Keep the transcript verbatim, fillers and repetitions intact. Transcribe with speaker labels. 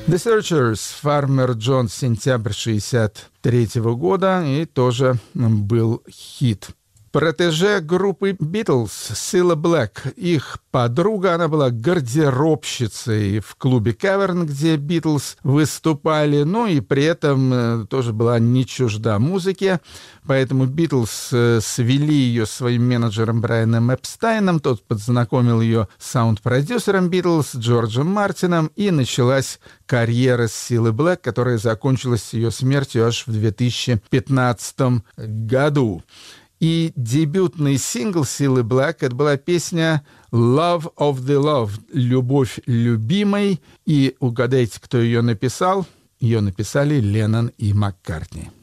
Speaker 1: The Searchers, Farmer John, сентябрь шестьдесят третьего года, и тоже был хит. Протеже группы Beatles Cilla Black. Их подруга, она была гардеробщицей в клубе Cavern, где Beatles выступали, ну и при этом тоже была не чужда музыке, поэтому Beatles свели ее с своим менеджером Брайаном Эпстайном, тот познакомил ее с саунд-продюсером Beatles Джорджем Мартином, и началась карьера Cilla Black, которая закончилась ее смертью аж в две тысячи пятнадцатом году. И дебютный сингл Cilla Black — это была песня «Love of the Love» — «Любовь любимой». И угадайте, кто ее написал? Ее написали Леннон и Маккартни.